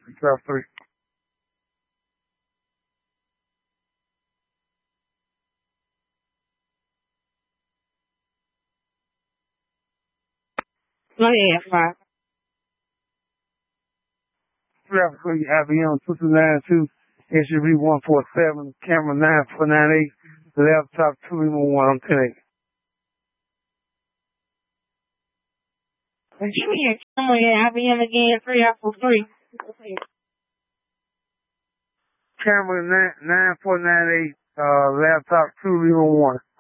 South 3. Go ahead, right. 3 IBM 2292, SUV 147, camera 9498, laptop 211 on 1080. Give me your camera at IBM again, 3 Camera 9498, laptop 201.